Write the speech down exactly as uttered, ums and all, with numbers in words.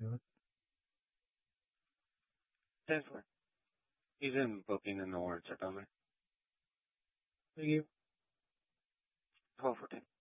ten four. He's in booking in the warrant settlement. Thank you. twelve fourteen.